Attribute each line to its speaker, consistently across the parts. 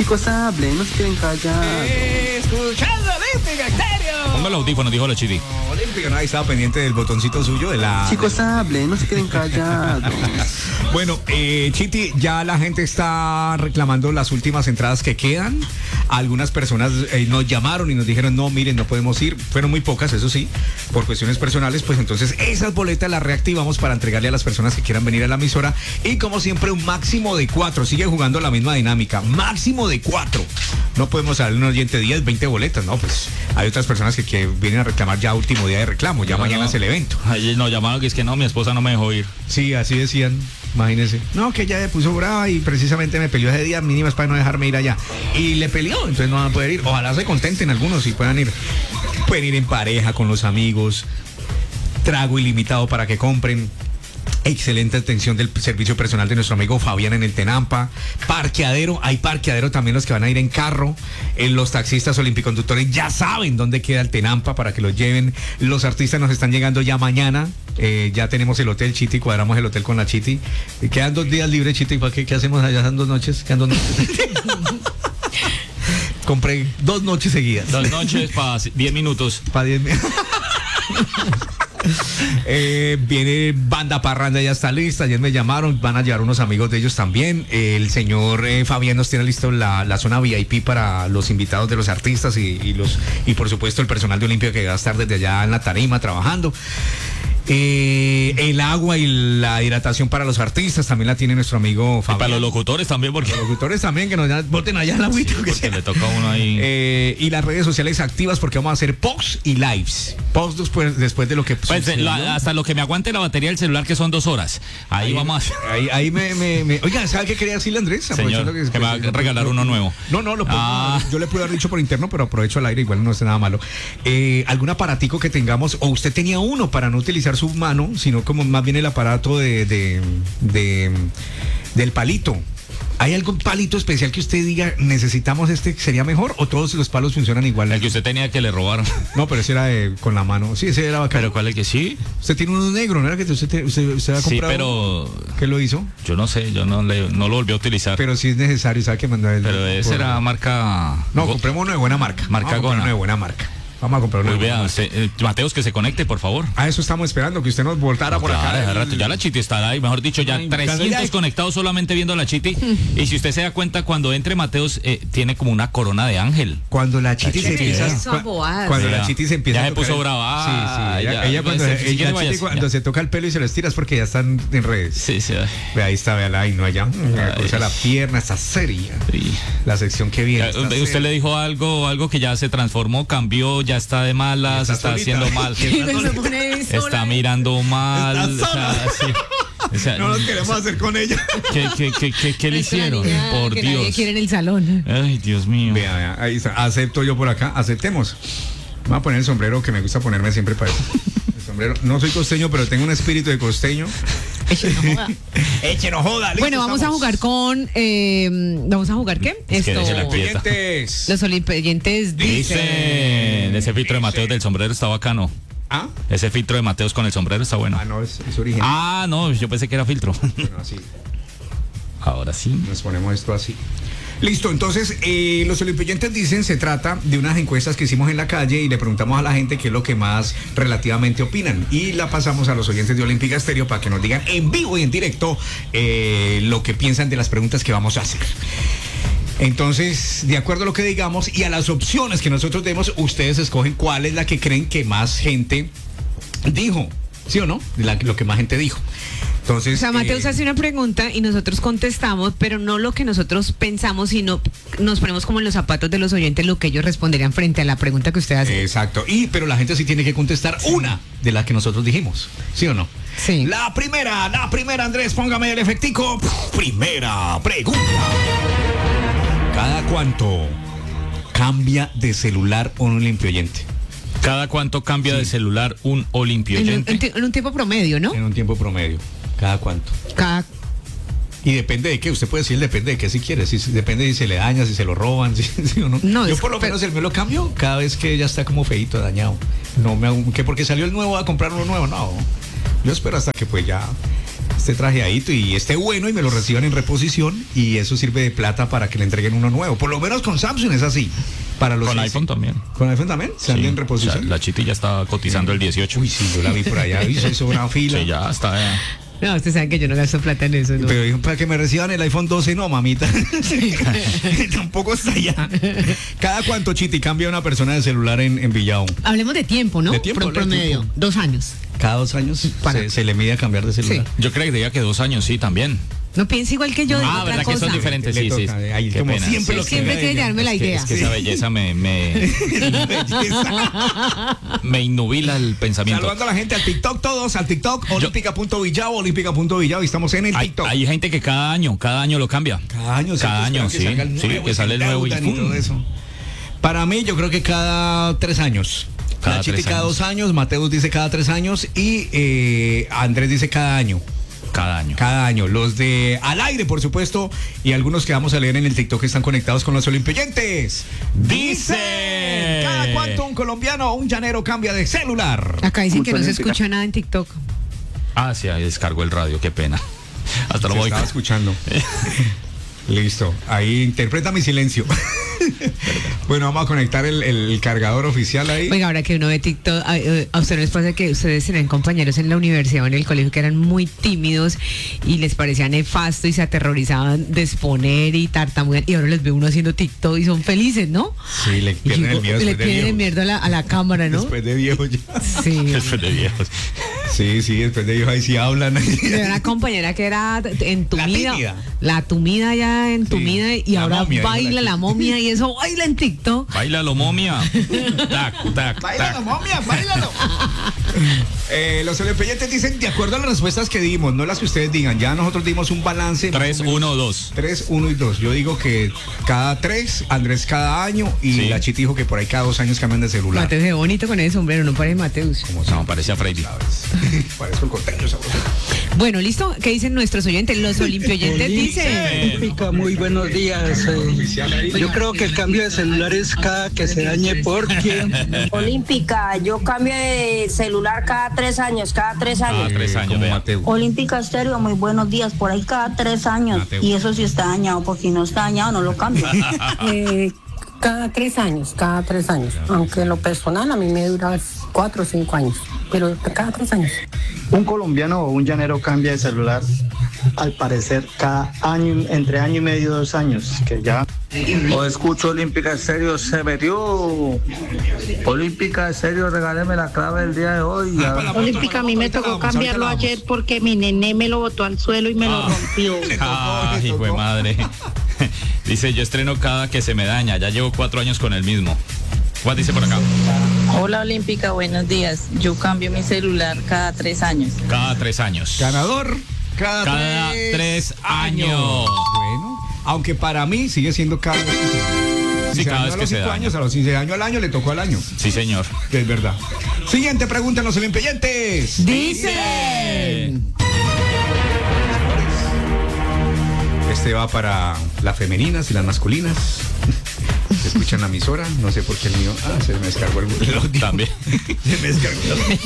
Speaker 1: Chicos, hablen, no se queden callados.
Speaker 2: Escuchando Olímpica Estéreo.
Speaker 3: Ponga el audífono, dijo la Chiti.
Speaker 2: Olímpica, no, ahí estaba pendiente del botoncito suyo de la...
Speaker 1: Chicos, hablen, no se queden callados.
Speaker 2: Bueno, Chiti, ya la gente está reclamando las últimas entradas que quedan. Algunas personas nos llamaron y nos dijeron, no, miren, no podemos ir. Fueron muy pocas, eso sí, por cuestiones personales. Pues entonces esas boletas las reactivamos para entregarle a las personas que quieran venir a la emisora. Y como siempre, un máximo de 4. Sigue jugando la misma dinámica. Máximo de 4. No podemos darle un oyente 10, 20 boletas. No, pues hay otras personas que vienen a reclamar ya último día de reclamo. Ya mañana es el evento.
Speaker 3: Ayer nos llamaron que es que no, mi esposa no me dejó ir.
Speaker 2: Sí, así decían. Imagínese. No, que ella me puso brava y precisamente me peleó ese día mínimas para no dejarme ir allá. Y le peleó, entonces no van a poder ir. Ojalá se contenten algunos y puedan ir. Pueden ir en pareja, con los amigos. Trago ilimitado para que compren. Excelente atención del servicio personal de nuestro amigo Fabián en el Tenampa. Parqueadero, hay parqueadero también los que van a ir en carro. Los taxistas olimpiconductores ya saben dónde queda el Tenampa para que los lleven. Los artistas nos están llegando ya mañana. Ya tenemos el hotel Chiti, cuadramos el hotel con la Chiti. Quedan 2 días libres, Chiti. ¿Para qué hacemos allá? Son 2 noches. Quedan 2 noches. Compré 2 noches seguidas.
Speaker 3: 2 noches para 10 minutos.
Speaker 2: Para 10 minutos. Viene Banda Parranda, ya está lista. Ayer me llamaron, van a llevar unos amigos de ellos también. El señor Fabián nos tiene listo la zona VIP para los invitados de los artistas y por supuesto el personal de Olimpia que va a estar desde allá en la tarima trabajando. El agua y la hidratación para los artistas también la tiene nuestro amigo Fabián.
Speaker 3: Y para los locutores también, porque
Speaker 2: los locutores también que nos boten allá en la agüita,
Speaker 3: sí, porque le toca a uno ahí.
Speaker 2: Y las redes sociales activas porque vamos a hacer posts y lives. Posts después de lo que
Speaker 3: pues, hasta lo que me aguante la batería del celular, que son 2 horas. Ahí vamos a...
Speaker 2: Ahí me... Oiga, ¿sabe qué quería decirle, Andrés?
Speaker 3: Señor, que me va a regalar uno nuevo.
Speaker 2: No, yo le pude haber dicho por interno, pero aprovecho al aire, igual no es nada malo. ¿Algún aparatico que tengamos, o usted tenía uno para no utilizar su mano, sino como más bien el aparato del palito? ¿Hay algún palito especial que usted diga, necesitamos sería mejor, o todos los palos funcionan igual?
Speaker 3: El que usted tenía que le robaron.
Speaker 2: No, pero ese era con la mano. Sí, ese era bacán.
Speaker 3: ¿Pero cuál es que sí?
Speaker 2: Usted tiene uno negro, ¿no era que usted ha comprado?
Speaker 3: Sí, pero...
Speaker 2: ¿Qué lo hizo?
Speaker 3: Yo no sé, yo no lo volví a utilizar.
Speaker 2: Pero sí es necesario, ¿sabe que mandó él?
Speaker 3: Pero ese era marca...
Speaker 2: No, compremos uno de buena marca.
Speaker 3: Marca Gona.
Speaker 2: Uno de buena marca. Vamos a comprar una.
Speaker 3: Muy bien, Mateos, que se conecte, por favor.
Speaker 2: A eso estamos esperando, que usted nos voltara por acá.
Speaker 3: Rato. Ya la Chiti estará ahí, mejor dicho, ya 300 conectados solamente viendo a la Chiti. Y si usted se da cuenta, cuando entre Mateos, tiene como una corona de ángel.
Speaker 2: Cuando la Chiti se empieza... Cuando la Chiti se empieza...
Speaker 3: Ya se puso brava.
Speaker 2: Sí. Ella cuando se toca el pelo y se lo estira es porque ya están en redes.
Speaker 3: Sí.
Speaker 2: Ve, ahí está, véala, ahí no allá. Cruza la pierna, está seria. Sí. La sección que viene.
Speaker 3: Usted le dijo algo que ya se transformó, cambió, ya está de malas, está haciendo mal. Está mirando mal. O sea,
Speaker 2: no nos queremos hacer con ella.
Speaker 3: ¿Qué le hicieron? Por
Speaker 4: que
Speaker 3: Dios.
Speaker 4: Nadie quiere en el salón.
Speaker 2: Ay, Dios mío. Vea, ahí está. Acepto yo por acá. Aceptemos. Voy a poner el sombrero que me gusta ponerme siempre para eso. El sombrero. No soy costeño, pero tengo un espíritu de costeño.
Speaker 4: Échenos joda. Bueno, vamos a jugar con... ¿Vamos a jugar qué? Los olimpientes
Speaker 3: dicen... Ese filtro de Mateos del sombrero está bacano.
Speaker 2: ¿Ah?
Speaker 3: Ese filtro de Mateos con el sombrero está bueno.
Speaker 2: No, es original.
Speaker 3: No, yo pensé que era filtro.
Speaker 2: Bueno, así.
Speaker 3: Ahora sí.
Speaker 2: Nos ponemos esto así. Listo, entonces los olimpientes dicen, se trata de unas encuestas que hicimos en la calle y le preguntamos a la gente qué es lo que más relativamente opinan y la pasamos a los oyentes de Olímpica Estéreo para que nos digan en vivo y en directo lo que piensan de las preguntas que vamos a hacer. Entonces, de acuerdo a lo que digamos y a las opciones que nosotros demos, ustedes escogen cuál es la que creen que más gente dijo, ¿sí o no? Lo que más gente dijo. Entonces,
Speaker 4: o sea, Mateus hace una pregunta y nosotros contestamos, pero no lo que nosotros pensamos, sino nos ponemos como en los zapatos de los oyentes lo que ellos responderían frente a la pregunta que usted hace.
Speaker 2: Exacto. Pero la gente sí tiene que contestar una de las que nosotros dijimos, ¿sí o no?
Speaker 4: Sí.
Speaker 2: La primera, Andrés, póngame el efectico. Primera pregunta. ¿Cada cuánto cambia de celular un olimpioyente?
Speaker 3: ¿Cada cuánto cambia de celular un olimpioyente?
Speaker 4: En un tiempo promedio, ¿no?
Speaker 2: En un tiempo promedio. ¿Cada cuánto? Y depende de qué, usted puede decir depende de qué si quiere, depende si se le daña, si se lo roban, si o no. Yo por lo menos el mío lo cambio cada vez que ya está como feito, dañado. No que porque salió el nuevo a comprar uno nuevo, no. Yo espero hasta que pues ya esté trajeadito y esté bueno y me lo reciban en reposición y eso sirve de plata para que le entreguen uno nuevo. Por lo menos con Samsung es así. Para los
Speaker 3: con iPhone también.
Speaker 2: ¿Con iPhone también? ¿Se anda en reposición?
Speaker 3: O sea, la Chiti ya está cotizando el 18.
Speaker 2: Uy, sí, yo la vi por allá y se hizo una fila.
Speaker 3: Sí, ya está.
Speaker 4: No, ustedes saben que yo no gasto plata en eso, ¿no?
Speaker 2: Pero dijo, para que me reciban el iPhone 12, no, mamita. Tampoco está allá. ¿Cada cuánto, Chiti, cambia una persona de celular en Villao?
Speaker 4: Hablemos de tiempo, ¿no?
Speaker 2: De tiempo,
Speaker 4: promedio, 2 años.
Speaker 2: Cada 2 años se le mide a cambiar de celular.
Speaker 4: Sí.
Speaker 3: Yo creía que 2 años, sí, también.
Speaker 4: No piensa igual que yo.
Speaker 3: Ah,
Speaker 4: otra
Speaker 3: ¿verdad
Speaker 4: cosa.
Speaker 3: que son diferentes?
Speaker 2: Le
Speaker 3: Sí, sí.
Speaker 2: toca, ahí
Speaker 3: Qué
Speaker 2: como
Speaker 3: pena.
Speaker 2: siempre
Speaker 3: Sí,
Speaker 2: lo
Speaker 3: sí.
Speaker 4: Siempre quiere darme la idea.
Speaker 3: Es que esa belleza me innubila el pensamiento.
Speaker 2: Saludando a la gente al TikTok, todos al TikTok, olímpica.villao, olímpica.villao, y estamos en el TikTok.
Speaker 3: Hay gente que cada año lo cambia.
Speaker 2: Cada año,
Speaker 3: sí, que sale el nuevo y
Speaker 2: todo eso. Para mí, yo creo que cada 3 años.
Speaker 3: Cada
Speaker 2: la Chiti
Speaker 3: 3
Speaker 2: cada
Speaker 3: años.
Speaker 2: 2 años, Mateus dice cada 3 años y Andrés dice cada año.
Speaker 3: Cada año.
Speaker 2: Cada año. Los de Al Aire, por supuesto, y algunos que vamos a leer en el TikTok que están conectados con los Olimpioyentes.
Speaker 3: Dicen.
Speaker 2: ¿Cada cuánto un colombiano o un llanero cambia de celular?
Speaker 4: Acá dicen que no se
Speaker 1: Olímpica.
Speaker 4: escucha nada en TikTok.
Speaker 3: Ah, sí, ahí descargó el radio, qué pena. Hasta lo
Speaker 2: Se
Speaker 3: voy.
Speaker 2: estaba escuchando. Listo. Ahí interpreta mi silencio. Bueno, vamos a conectar el cargador oficial ahí.
Speaker 4: Oiga, ahora que uno ve TikTok, a ustedes les pasa que ustedes tenían compañeros en la universidad o en el colegio que eran muy tímidos y les parecía nefasto y se aterrorizaban de exponer y tartamudear, y ahora les ve uno haciendo TikTok y son felices, ¿no?
Speaker 2: Sí, le pierden el miedo
Speaker 4: Le
Speaker 2: después de
Speaker 4: pierden el
Speaker 2: viejos.
Speaker 4: miedo a la cámara, ¿no?
Speaker 2: Después de viejo ya.
Speaker 4: Sí.
Speaker 3: Después de viejos.
Speaker 2: Sí, después de viejo ahí sí hablan.
Speaker 4: De una compañera que era entumida,
Speaker 2: tímida.
Speaker 4: la tumida ya entumida,
Speaker 2: Sí,
Speaker 4: y
Speaker 2: la
Speaker 4: ahora
Speaker 2: momia,
Speaker 4: baila
Speaker 2: dijo la
Speaker 4: la momia y eso baila en TikTok.
Speaker 3: Báilalo, momia. Tac, tac,
Speaker 2: ¡Báilalo,
Speaker 3: tac.
Speaker 2: momia, báilalo! Los Olimpioyentes dicen, de acuerdo a las respuestas que dimos, no las que ustedes digan, ya nosotros dimos un balance.
Speaker 3: 3, 1, 2.
Speaker 2: 3, 1 y 2. Yo digo que cada 3, Andrés cada año y
Speaker 3: Sí.
Speaker 2: la Chiti dijo que por ahí cada 2 años cambian de celular.
Speaker 4: Mateus se ve bonito con ese sombrero, no parece Mateus.
Speaker 3: No, parece a Freddy.
Speaker 2: Parezco el costeño, sabroso.
Speaker 4: Bueno, listo. ¿Qué dicen nuestros oyentes? Los olimpioyentes dicen.
Speaker 5: Olímpica, muy buenos días. Yo creo que el cambio de celular es cada que se dañe porque
Speaker 6: Olímpica, yo cambio de celular cada 3 años, cada 3
Speaker 3: Cada
Speaker 6: años.
Speaker 3: 3 años,
Speaker 2: como
Speaker 3: vea.
Speaker 2: Mateo.
Speaker 7: Olímpica Estéreo, muy buenos días. Por ahí cada 3 años.
Speaker 2: Mateo.
Speaker 7: Y eso sí está dañado, porque si no está dañado no lo cambio.
Speaker 8: Cada 3 años, cada 3 años. Aunque en lo personal a mí me dura 4 o 5 años, pero cada 3 años.
Speaker 9: Un colombiano o un llanero cambia de celular, al parecer, cada año, entre año y medio, 2 años, que ya.
Speaker 5: o escucho Olímpica Estéreo, se metió. Olímpica Estéreo, regáleme la clave del día de hoy.
Speaker 7: Olímpica, a mí me tocó cambiarlo ayer porque mi nené me lo botó al suelo y me lo rompió.
Speaker 3: Ah, hijo de madre. Dice, yo estreno cada que se me daña. Ya llevo 4 años con el mismo. ¿Cuál dice por acá?
Speaker 10: Hola Olímpica, buenos días. Yo cambio mi celular cada 3 años.
Speaker 3: Cada 3 años.
Speaker 2: Ganador
Speaker 3: Cada 3 años.
Speaker 2: Bueno, aunque para mí sigue siendo cada vez que se daña.
Speaker 3: Sí,
Speaker 2: Si
Speaker 3: cada
Speaker 2: dañó
Speaker 3: vez
Speaker 2: a
Speaker 3: que
Speaker 2: los
Speaker 3: se
Speaker 2: 5
Speaker 3: daña.
Speaker 2: años, a los 15 años al año le tocó al año.
Speaker 3: Sí, señor.
Speaker 2: Que es verdad. Siguiente pregunta en los Olimpioyentes.
Speaker 4: Dicen.
Speaker 2: Este va para las femeninas y las masculinas. Se escucha en la emisora, no sé por qué el mío. Ah, se me descargó el reloj.
Speaker 3: También.
Speaker 2: Se me descargó.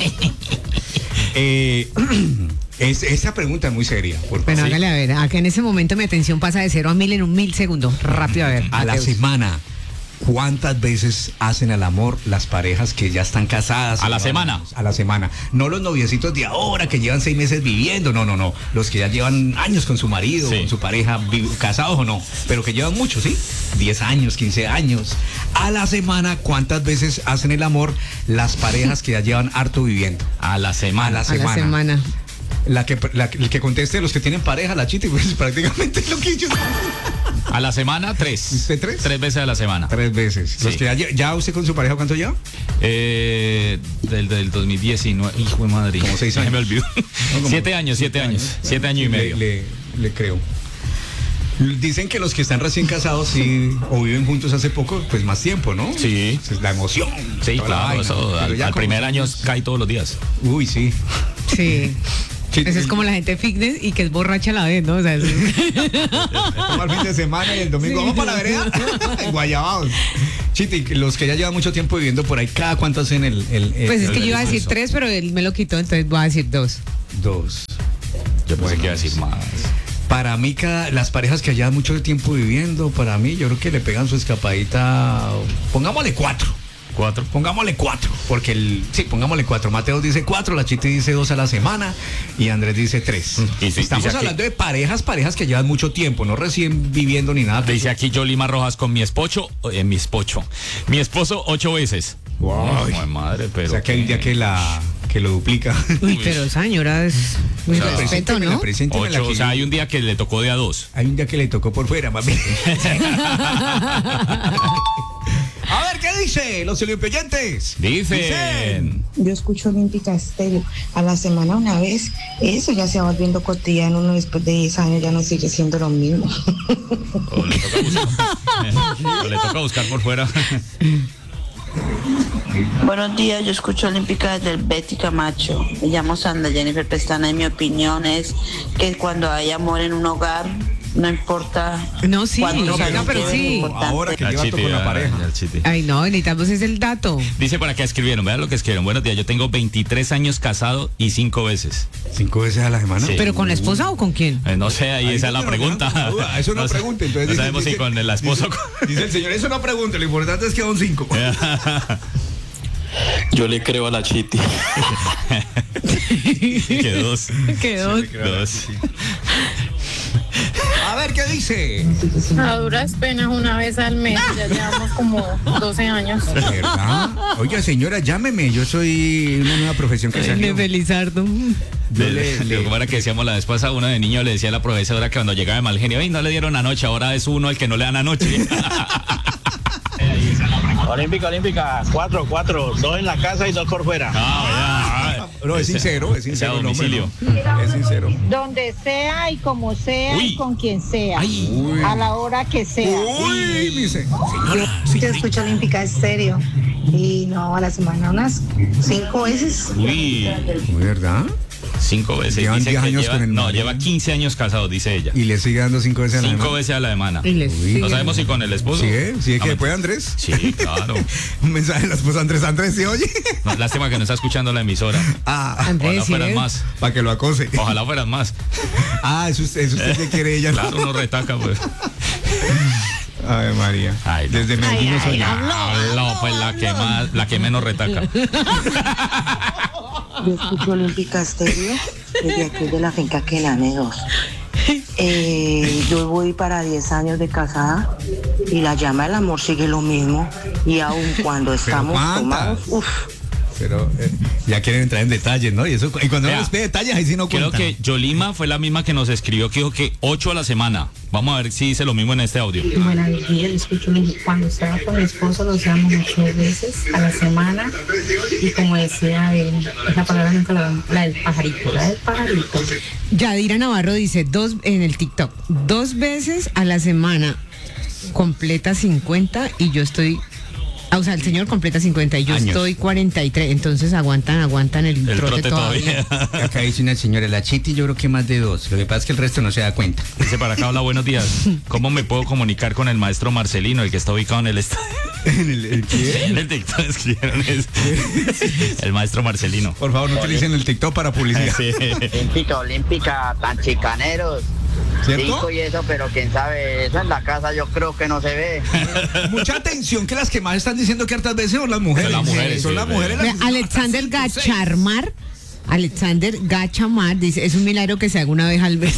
Speaker 2: Esa pregunta es muy seria. Porque
Speaker 4: Bueno, hágale a ver. Acá en ese momento mi atención pasa de 0 a 1000 en un milisegundo. Rápido, a ver.
Speaker 2: a la
Speaker 4: Mateus.
Speaker 2: semana, ¿cuántas veces hacen el amor las parejas que ya están casadas?
Speaker 3: A la semana.
Speaker 2: A la semana. No los noviecitos de ahora que llevan 6 meses viviendo. No. Los que ya llevan años con su marido,
Speaker 3: Sí.
Speaker 2: con su pareja, casados o no. Pero que llevan mucho, ¿sí? 10 años, 15 años. A la semana, ¿cuántas veces hacen el amor las parejas que ya llevan harto viviendo?
Speaker 3: A la semana.
Speaker 2: A la
Speaker 4: A la semana.
Speaker 2: El que conteste, los que tienen pareja, la Chiti, pues prácticamente es lo que ellos.
Speaker 3: A la semana, 3.
Speaker 2: ¿Usted 3?
Speaker 3: 3 veces a la semana.
Speaker 2: 3 veces.
Speaker 3: Sí.
Speaker 2: Los que ya usted con su pareja, ¿cuánto lleva?
Speaker 3: Del 2019. Hijo de madre.
Speaker 2: Como 6 años.
Speaker 3: Se me olvidó.
Speaker 2: No, como
Speaker 3: 7 años, 7 años. 7 años y medio.
Speaker 2: Le creo. Dicen que los que están recién casados sí, o viven juntos hace poco, pues más tiempo, ¿no?
Speaker 3: Sí.
Speaker 2: Es la emoción.
Speaker 3: Sí,
Speaker 2: toda la
Speaker 3: claro.
Speaker 2: vaina.
Speaker 3: Eso,
Speaker 2: Pero ya
Speaker 3: al
Speaker 2: como-
Speaker 3: primer año cae todos los días.
Speaker 2: Uy, sí.
Speaker 4: Sí.
Speaker 2: Sí,
Speaker 4: Eso es como la gente fitness y que es borracha a la vez, ¿no? O sea,
Speaker 2: Como al fin de semana y el domingo vamos para la vereda. Guayabados. Chiti, los que ya llevan mucho tiempo viviendo por ahí, ¿cada cuánto hacen el
Speaker 4: pues es que yo iba a decir
Speaker 2: eso?
Speaker 4: 3, pero él me lo quitó, entonces voy a decir 2.
Speaker 2: 2.
Speaker 3: Yo pensé que iba a decir más.
Speaker 2: Para mí, las parejas que llevan mucho tiempo viviendo, para mí, yo creo que le pegan su escapadita, pongámosle 4. Pongámosle 4, porque pongámosle 4. Mateo dice 4, la Chiti dice 2 a la semana y Andrés dice 3. Estamos hablando de parejas que llevan mucho tiempo, no recién viviendo ni nada.
Speaker 3: Dice aquí Yolima Rojas con mi esposo 8 veces.
Speaker 2: Wow.
Speaker 3: Ay, madre, pero.
Speaker 2: O sea que hay un día que lo duplica.
Speaker 4: Uy, pero esa señora es muy respeto, ¿no?
Speaker 3: 8, o sea, hay un día que le tocó de a 2.
Speaker 2: Hay un día que le tocó por fuera, mami. A ver, ¿qué dice los olímpicos?
Speaker 3: Dicen.
Speaker 11: Yo escucho Olímpica Estéreo a la semana una vez. Eso ya se va volviendo cotidiano. Uno después de 10 años ya no sigue siendo lo mismo.
Speaker 3: O le toca buscar por fuera.
Speaker 10: Buenos días, yo escucho Olímpica desde el Betty Camacho. Me llamo Sandra Jennifer Pestana y mi opinión es que cuando hay amor en un hogar, no importa.
Speaker 4: No, sí, pero sí.
Speaker 2: Ahora que lleva con la pareja.
Speaker 4: Ay, no, necesitamos ese el dato.
Speaker 3: Dice para qué escribieron, vean lo que escribieron. Buenos días, yo tengo 23 años casado y 5 veces.
Speaker 2: ¿5 veces a la semana?
Speaker 3: Sí.
Speaker 4: ¿Pero con la esposa o con quién?
Speaker 3: No sé, ahí esa es la pregunta.
Speaker 2: Eso no pregunta. Entonces
Speaker 3: no sabemos si con la esposa.
Speaker 2: Dice el señor, eso no pregunta, lo importante es que son 5.
Speaker 12: Yo le creo a la Chiti.
Speaker 3: Que 2.
Speaker 4: Que 2.
Speaker 2: A ver, ¿qué dice?
Speaker 13: A duras penas una vez al mes, ya llevamos como 12 años.
Speaker 2: ¿Verdad? Oiga, señora, llámeme, yo soy una nueva profesión que salió.
Speaker 4: Felizardo.
Speaker 3: Como era que decíamos la vez pasada, uno de niño le decía a la profesora que cuando llegaba de mal genio, no le dieron anoche, ahora es uno el que no le dan anoche.
Speaker 14: Olímpica, 4, 2 en la casa y 2 por fuera.
Speaker 2: No, es sincero el
Speaker 3: domicilio.
Speaker 2: No, es sincero.
Speaker 7: Donde sea y como sea y con quien sea.
Speaker 2: Uy.
Speaker 7: A la hora que sea.
Speaker 2: Uy, dice.
Speaker 11: Yo escucho Olímpica Estéreo y no, a la semana unas 5 veces.
Speaker 3: Uy.
Speaker 2: ¿Verdad?
Speaker 3: 5 veces.
Speaker 2: Llevan 10 años con el marido.
Speaker 3: Lleva 15 años casado, dice ella.
Speaker 2: Y le sigue dando 5 veces a la semana.
Speaker 3: 5 veces a la semana. No sabemos si con el esposo.
Speaker 2: Sí, que después Andrés.
Speaker 3: Sí, claro.
Speaker 2: Un mensaje de la esposa Andrés, ¿sí oye?
Speaker 3: No, lástima que no está escuchando la emisora.
Speaker 4: Andrés,
Speaker 3: ojalá fueran más.
Speaker 2: Para que lo acose.
Speaker 3: Ojalá fueran más.
Speaker 2: Eso usted que quiere ella.
Speaker 3: Claro, uno retaca, pues.
Speaker 2: Ay, María.
Speaker 3: Ay, no.
Speaker 2: Desde Medellín soy
Speaker 3: no, pues la que menos retaca.
Speaker 11: Yo escucho Olímpica Estéreo desde aquí de la finca Quenane 2. Yo voy para 10 años de casada y la llama del amor sigue lo mismo. Y aun cuando estamos tomados,
Speaker 2: pero ya quieren entrar en detalles, ¿no? Y cuando uno les pide detalles, ahí sí no cuentan.
Speaker 3: Creo que Yolima fue la misma que nos escribió, que dijo que 8 a la semana. Vamos a ver si dice lo mismo en este audio.
Speaker 15: Buenos días, escucho cuando estaba con mi esposo lo usamos 8 veces a la semana. Y como decía él, esa palabra nunca la del pajarito,
Speaker 4: Yadira Navarro dice en el TikTok, 2 veces a la semana completa 50 y yo estoy... O sea, el señor completa 50 y yo estoy 43, entonces aguantan el trote todavía.
Speaker 2: Acá dice una señora, la Chiti yo creo que más de 2, lo que pasa es que el resto no se da cuenta.
Speaker 3: Dice para acá, hola, buenos días. ¿Cómo me puedo comunicar con el maestro Marcelino, el que está ubicado en el estadio?
Speaker 2: ¿El qué?
Speaker 3: En el TikTok escribieron eso. El maestro Marcelino.
Speaker 2: Por favor, no utilicen el TikTok para publicidad.
Speaker 3: Sí.
Speaker 5: Olímpica, tan chicaneros.
Speaker 2: ¿Cierto?
Speaker 5: 5 y eso, pero quién sabe, eso en la casa yo creo que no se ve.
Speaker 2: Mucha atención, que las que más están diciendo que hartas veces son las mujeres. Son las mujeres.
Speaker 4: Alexander Gachamar dice, es un milagro que se haga una vez al mes.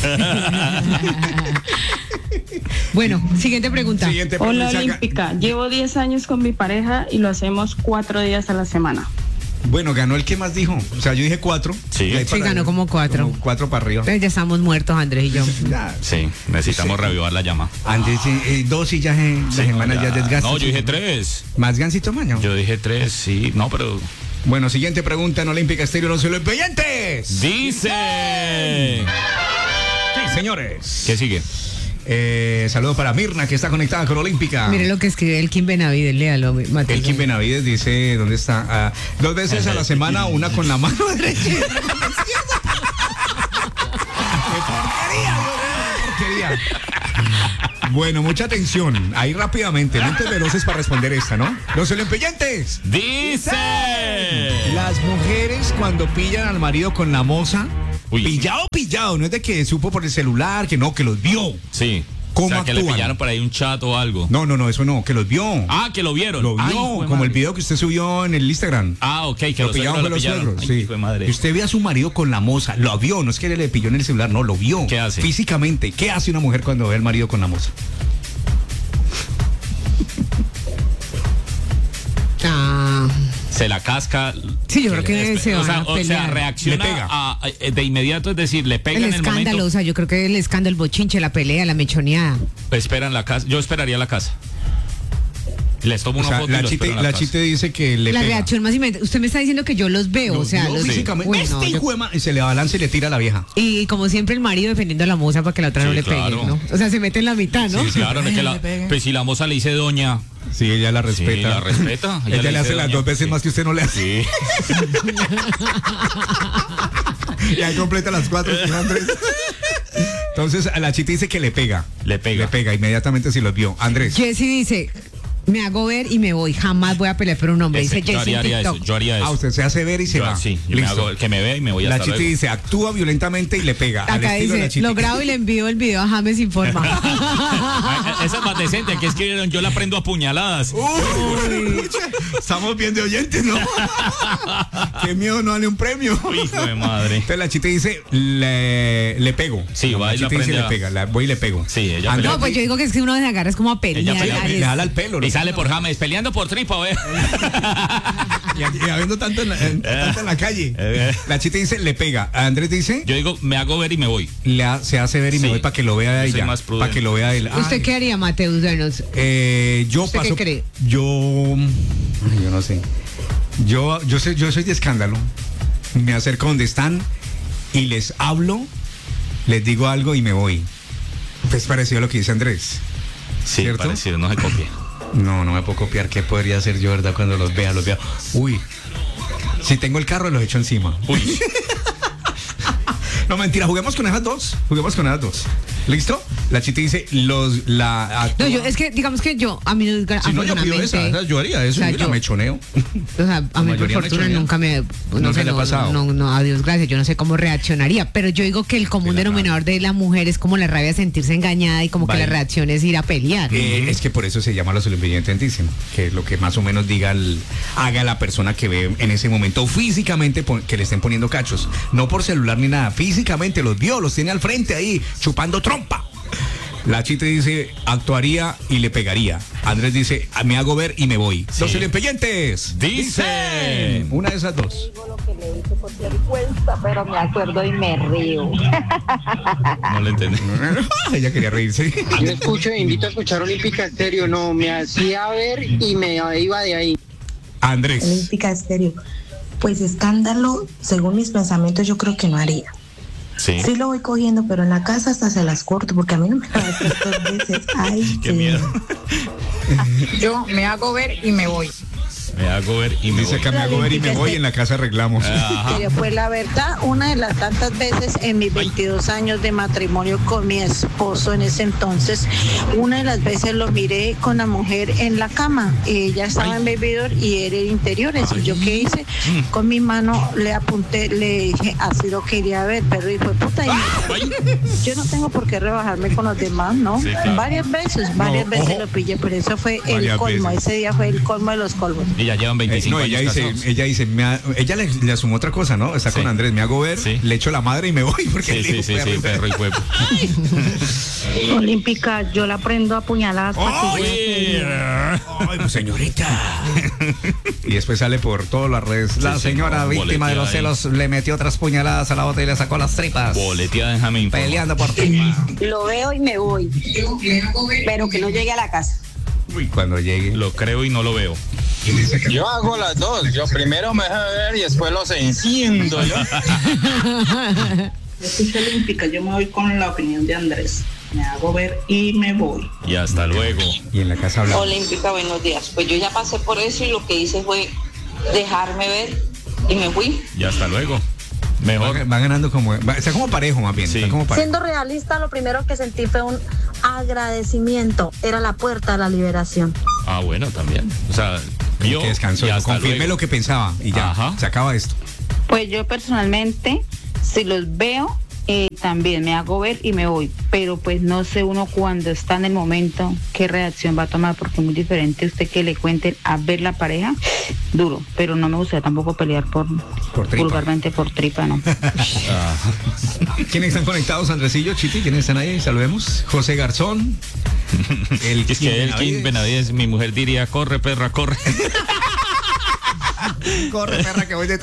Speaker 4: Bueno, siguiente pregunta.
Speaker 13: Hola, Olímpica, llevo 10 años con mi pareja y lo hacemos 4 días a la semana.
Speaker 2: Bueno, ganó el que más dijo. O sea, yo dije 4.
Speaker 4: Sí, ganó como 4.
Speaker 2: Como 4 para arriba.
Speaker 4: Pero ya estamos muertos, Andrés y yo.
Speaker 3: Sí, necesitamos reavivar la llama.
Speaker 2: Antes, 2 y ya semanas ya desgastan.
Speaker 3: No, yo dije 3.
Speaker 2: ¿Más Gansito Maño?
Speaker 3: Yo dije 3, sí. No, pero...
Speaker 2: Bueno, siguiente pregunta en Olímpica Estéreo, los olímpicos.
Speaker 3: Dice...
Speaker 2: Sí, señores.
Speaker 3: ¿Qué sigue?
Speaker 2: Saludo para Mirna, que está conectada con Olímpica.
Speaker 4: Mire lo que escribe Elkin Benavides, léalo, Mateo.
Speaker 2: Elkin Benavides dice, ¿dónde está? 2 veces a la semana, una con la mano derecha y otra con la izquierda. ¡Qué porquería! Bueno, mucha atención. Ahí rápidamente, mentes veloces para responder esta, ¿no? Los olímpicos.
Speaker 3: Dice...
Speaker 2: Las mujeres cuando pillan al marido con la moza, Pillado, no es de que supo por el celular, que los vio.
Speaker 3: Sí.
Speaker 2: ¿Cómo
Speaker 3: o sea, que le
Speaker 2: actúan?
Speaker 3: pillaron por ahí un chat o algo.
Speaker 2: No, eso no, que los vio.
Speaker 3: Ah, que lo vieron.
Speaker 2: Lo vio,
Speaker 3: Ay,
Speaker 2: como el video que usted subió en el Instagram.
Speaker 3: Ah, ok, que
Speaker 2: lo pillaron con los suegros.
Speaker 3: Ay,
Speaker 2: Sí.
Speaker 3: hijo de madre.
Speaker 2: Y usted ve a su marido con la moza, lo vio, no es que le pilló en el celular, no, lo vio.
Speaker 3: ¿Qué hace?
Speaker 2: Físicamente, ¿qué hace una mujer cuando ve al marido con la moza? Se
Speaker 3: la casca.
Speaker 4: Sí, yo creo que se van a pelear.
Speaker 3: O sea, reacciona de inmediato, es decir, le pega
Speaker 4: el
Speaker 3: en el
Speaker 4: escándalo,
Speaker 3: momento.
Speaker 4: o sea, yo creo que el escándalo, el bochinche, la pelea, la mechoneada.
Speaker 3: Esperan la casa. Yo esperaría la casa. Les tomo una foto y lo espero en la casa.
Speaker 2: Chite dice que le
Speaker 4: la
Speaker 2: pega.
Speaker 4: reacción más inmediata. Usted me está diciendo que yo los veo, o sea, los
Speaker 2: físicamente.
Speaker 4: Uy, no,
Speaker 2: Y se le abalanza y le tira a la vieja.
Speaker 4: Y como siempre el marido defendiendo a la moza para que la otra no le pegue, ¿no? O sea, se mete en la mitad, ¿no?
Speaker 3: Sí, claro, no es que pues si la moza le dice doña.
Speaker 2: Sí, ella la respeta.
Speaker 3: Sí, la respeta.
Speaker 2: Ella le hace las 2 veces más que usted no le hace.
Speaker 3: Sí.
Speaker 2: Y ahí completa las 4, Andrés. Entonces, a la chita dice que le pega. Le pega inmediatamente si los vio. Andrés.
Speaker 4: Jessy dice, me hago ver y me voy. Jamás voy a pelear por un hombre. Dice Jessy en TikTok.
Speaker 3: Yo haría eso.
Speaker 2: Usted se hace ver y se va.
Speaker 3: Sí, yo me hago, que me vea y me voy a
Speaker 2: La chita dice, actúa violentamente y le pega.
Speaker 4: Acá dice, lo grabo y le envío el video a James Informa.
Speaker 3: Esa es más decente. Aquí escribieron, yo la prendo a puñaladas.
Speaker 2: Estamos bien de oyentes, ¿no? Qué miedo, no darle un premio.
Speaker 3: Hijo de madre.
Speaker 2: Entonces la chita dice, le pego.
Speaker 3: Sí, va y la prende.
Speaker 2: Le pega, voy y le pego.
Speaker 3: Sí, ella
Speaker 4: no, pues yo digo que es que uno se agarra es como a pelear.
Speaker 2: Le jala el pelo.
Speaker 3: Y sale por James, peleando por tripa, ¿ves?
Speaker 2: Y habiendo tanto en la calle. La chita dice, le pega. Andrés dice,
Speaker 3: yo digo, me hago ver y me voy.
Speaker 2: Se hace ver y me voy para que lo vea ella. Para que lo vea él.
Speaker 4: ¿Usted qué haría, Mateus?
Speaker 2: Yo
Speaker 4: ¿Usted
Speaker 2: paso.
Speaker 4: qué cree?
Speaker 2: Yo no sé. Yo soy de escándalo. Me acerco donde están y les hablo, les digo algo y me voy. Pues parecido a lo que dice Andrés.
Speaker 3: Sí,
Speaker 2: ¿cierto?
Speaker 3: parecido, no se copia.
Speaker 2: No me puedo copiar. ¿Qué podría hacer yo, verdad? Cuando los vea. Uy, si tengo el carro, los echo encima. Uy. No, mentira, juguemos con esas dos. ¿Listo? La chita dice,
Speaker 4: no, es que, digamos que a mí
Speaker 2: si no, yo pido esa, yo haría eso, yo la mechoneo.
Speaker 4: O sea, a mí por fortuna nunca me... No sé, le ha pasado. No, a Dios gracias, yo no sé cómo reaccionaría, pero yo digo que el común denominador de la mujer es como la rabia de sentirse engañada y como que la reacción es ir a pelear.
Speaker 2: Es que por eso se llama la solemnidad intentísima, que es lo que más o menos haga la persona que ve en ese momento físicamente que le estén poniendo cachos, no por celular ni nada, físicamente los vio, los tiene al frente ahí, chupando trompa. La chita dice, actuaría y le pegaría. Andrés dice, me hago ver y me voy. Sí. Los solemneyentes
Speaker 3: dicen
Speaker 2: una de esas dos.
Speaker 12: Digo lo que le hice por vergüenza, pero me acuerdo y me río.
Speaker 3: No le entendí.
Speaker 2: Ella quería reírse.
Speaker 16: Yo invito a escuchar Olímpica Estéreo. No, me hacía ver y me iba de ahí.
Speaker 2: Andrés.
Speaker 11: Olímpica Estéreo. Pues escándalo, según mis pensamientos, yo creo que no haría.
Speaker 3: Sí
Speaker 11: lo voy cogiendo, pero en la casa hasta se las corto porque a mí no me las hace 2 veces. Ay,
Speaker 3: qué miedo.
Speaker 7: Yo me hago ver y me voy.
Speaker 3: Me hago ver y me
Speaker 2: voy. Dice que me hago ver y me voy y en la casa arreglamos.
Speaker 6: Pues la verdad, una de las tantas veces en mis 22 años de matrimonio con mi esposo en ese entonces, una de las veces lo miré con la mujer en la cama. Ella estaba en bebedor y era en interiores. Y yo qué hice, con mi mano le apunté, le dije, así lo quería ver, pero hijo de puta. Yo no tengo por qué rebajarme con los demás, ¿no? Sí, claro. Varias veces lo pillé, pero eso fue el colmo. Ese día fue el colmo de los colmos.
Speaker 3: Y ya llevan 25 años
Speaker 2: ella dice, ella le asumó otra cosa, ¿no? Está con Andrés, me hago ver, le echo la madre y me voy porque
Speaker 3: sí, perro y huevo.
Speaker 7: Olímpica, yo la prendo a puñaladas.
Speaker 2: ¡Ay, señorita! Y después sale por todas las redes. La señora víctima de los celos le metió otras puñaladas a la otra y le sacó las tripas.
Speaker 3: Boleteada en James.
Speaker 2: Peleando por tripas.
Speaker 6: Lo veo y me voy. Pero que no llegue a la casa.
Speaker 2: Uy, cuando llegue.
Speaker 3: Lo creo y no lo veo.
Speaker 14: Yo hago las dos. Yo primero me dejo ver y después los enciendo. Yo
Speaker 15: escucho Olímpica, yo me voy con la opinión de Andrés. Me hago ver y me voy.
Speaker 3: Y hasta luego.
Speaker 2: Y en la casa hablamos.
Speaker 10: Olímpica, buenos días. Pues yo ya pasé por eso y lo que hice fue dejarme ver y me fui.
Speaker 3: Y hasta luego. Mejor.
Speaker 2: Va ganando está como parejo más bien.
Speaker 3: Sí.
Speaker 12: Siendo realista, lo primero que sentí fue un agradecimiento. Era la puerta a la liberación.
Speaker 3: Ah, bueno, también. O sea,
Speaker 2: yo que descansó. Confirmé lo que pensaba y ya. Se acaba esto.
Speaker 7: Pues yo personalmente
Speaker 10: Si los veo, también me hago ver y me voy, pero pues no sé uno cuando está en el momento qué reacción va a tomar, porque es muy diferente usted que le cuenten a ver la pareja, duro, pero no me gustaría tampoco pelear por tripa. Vulgarmente por tripa, ¿no?
Speaker 2: ¿Quiénes están conectados, Andresillo, Chiti? ¿Quiénes están ahí? Saludemos. José Garzón.
Speaker 3: Es que el King Benavides, mi mujer diría, corre perra, corre.
Speaker 2: Corre perra que voy detrás.